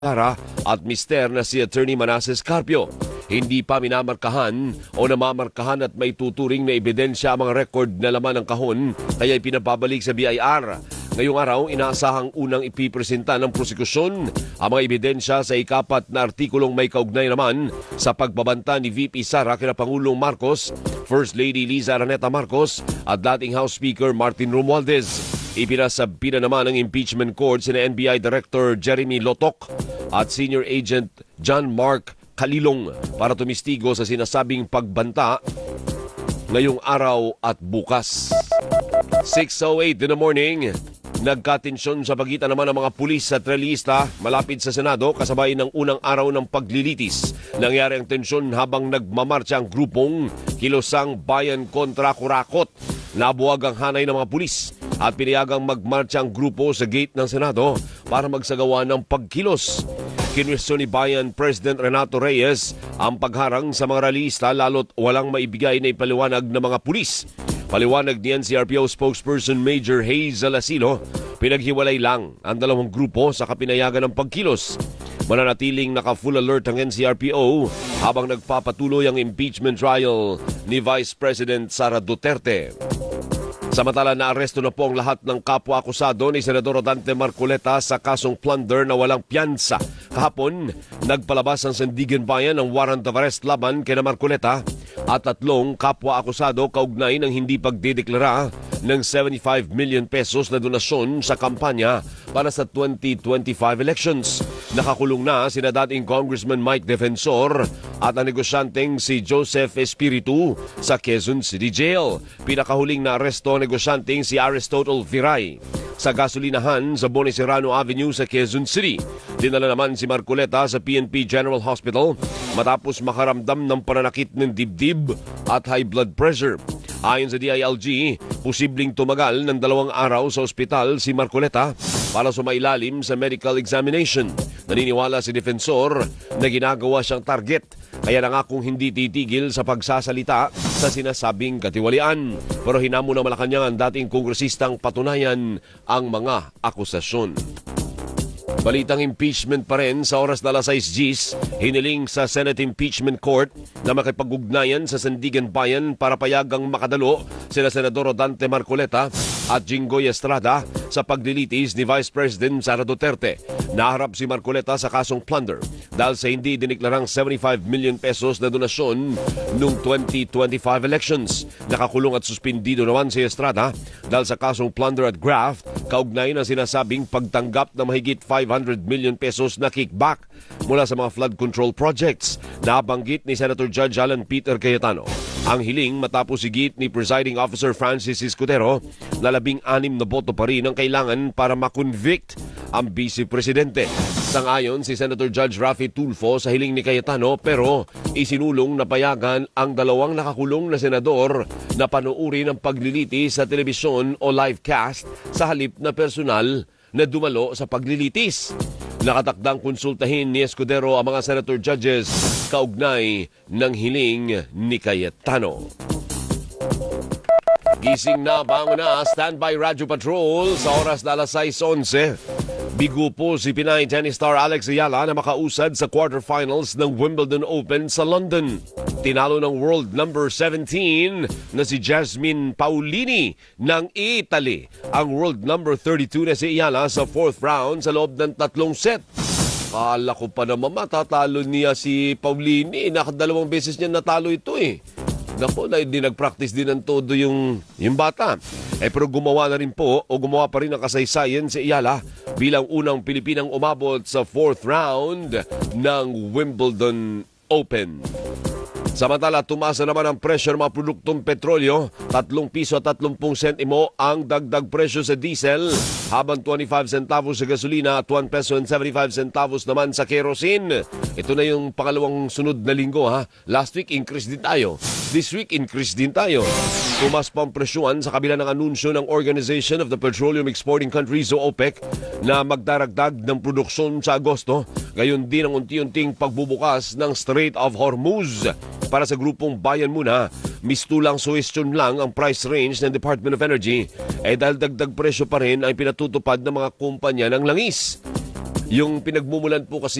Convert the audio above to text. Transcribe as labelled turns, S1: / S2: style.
S1: Sara at mister na si Attorney Manasseh Carpio. Hindi pa minamarkahan o namamarkahan at may tuturing na ebidensya ang mga record na laman ng kahon kaya pinababalik sa BIR. Ngayong araw, inaasahang unang ipipresenta ng prosekusyon ang mga ebidensya sa ikapat na artikulong may kaugnay naman sa pagbabanta ni VP Sara kina Pangulong Marcos, First Lady Liza Araneta Marcos at dating House Speaker Martin Romualdez. Ipinasabina naman ng impeachment court sina NBI Director Jeremy Lotok at Senior Agent John Mark Kalilong para tumistigo sa sinasabing pagbanta ngayong araw at bukas. 6:08 in the morning. Nagkatensyon sa pagitan naman ng mga pulis at relista malapit sa Senado kasabay ng unang araw ng paglilitis. Nangyari ang tensyon habang nagmamarcha ang grupong Kilosang Bayan kontra Kurakot. Nabuwag ang hanay ng mga pulis at pinayagang magmarcha ang grupo sa gate ng Senado para magsagawa ng pagkilos. Kinwestiyon ni Bayan President Renato Reyes ang pagharang sa mga ralista lalo't walang maibigay na ipaliwanag ng mga pulis. Paliwanag ni NCRPO spokesperson Major Hayes Alasilo, pinaghiwalay lang ang dalawang grupo sa kapinayagan ng pagkilos. Mananatiling naka-full alert ang NCRPO habang nagpapatuloy ang impeachment trial ni Vice President Sara Duterte. Samantala, naaresto na po ang lahat ng kapwa-akusado ni Senador Dante Marcoleta sa kasong plunder na walang piyansa. Kahapon, nagpalabas ang Sandigan Bayan ng warrant of arrest laban kina Marcoleta at 3 kapwa-akusado kaugnay ng hindi pagdideklara ng 75 million pesos na donasyon sa kampanya para sa 2025 elections. Nakakulong na sina dating Congressman Mike Defensor at ang negosyanteng si Joseph Espiritu sa Quezon City Jail. Pinakahuling na aresto ang negosyanteng si Aristotle Viray sa gasolinahan sa Boniserrano Avenue sa Quezon City. Dinala naman si Marcoleta sa PNP General Hospital matapos makaramdam ng pananakit ng dibdib at high blood pressure. Ayon sa DILG, posibleng tumagal ng 2 araw sa ospital si Marcoleta para sumailalim sa medical examination. Naniniwala si Defensor na ginagawa siyang target kaya nangakong hindi titigil sa pagsasalita sa sinasabing katiwalian. Pero hinamon ng Malacanang ang dating kongresistang patunayan ang mga akusasyon. Balitang impeachment pa rin sa oras na 6:10, hiniling sa Senate Impeachment Court na makipag-ugnayan sa Sandigan Bayan para payagang makadalo sina Senador Dante Marcoleta at Jinggoy Estrada sa paglilitis ni Vice President Sara Duterte. Naharap si Marcoleta sa kasong plunder dahil sa hindi diniklarang 75 million pesos na donasyon noong 2025 elections. Nakakulong at suspindido naman si Estrada dahil sa kasong plunder at graft kaugnay na sinasabing pagtanggap na mahigit 500 million pesos na kickback mula sa mga flood control projects. Nabanggit ni Senator Judge Alan Peter Cayetano ang hiling matapos higit ni Presiding Officer Francis Escudero na 16 na boto pa rin ang kailangan para makonvict ang Vice Presidente. Sangayon si Senator Judge Raffy Tulfo sa hiling ni Cayetano pero isinulong na payagan ang 2 nakakulong na senador na panuuri ng paglilitis sa telebisyon o live cast sa halip na personal na dumalo sa paglilitis. Nakatakdang konsultahin ni Escudero ang mga senator judges kaugnay ng hiling ni Cayetano. Gising na, bangon na, standby Radyo Patrol sa oras na 6:11. Bigo po si Pinay tennis star Alex Ayala na makausad sa quarterfinals ng Wimbledon Open sa London. Tinalo ng world number 17 na si Jasmine Paolini ng Italy ang world number 32 na si Ayala sa 4th round sa loob ng 3 set. Kala ko pa naman matatalo niya si Paolini. Nakadalawang beses niya natalo ito eh. Naku, na hindi nag-practice din ng todo yung bata. Pero gumawa na rin po o gumawa pa rin ng kasaysayan si Ayala bilang unang Pilipinang umabot sa 4th round ng Wimbledon Open. Samantala, tumasa naman ang presyo ng mga produktong petrolyo. 3 piso at 30 sentimo ang dagdag presyo sa diesel, habang 25 centavos sa gasolina at 1 peso and 75 centavos naman sa kerosene. Ito na yung pangalawang sunod na linggo ha. Last week, increase din tayo. This week, increase din tayo. Tumas pa ang presyuan sa kabila ng anunsyo ng Organization of the Petroleum Exporting Countries o OPEC na magdaragdag ng produksyon sa Agosto. Gayon din ang unti-unting pagbubukas ng Strait of Hormuz. Para sa grupong Bayan Muna, mistulang suwestyon lang ang price range ng Department of Energy dahil dagdag presyo pa rin ay pinatutupad ng mga kumpanya ng langis. Yung pinagmumulan po kasi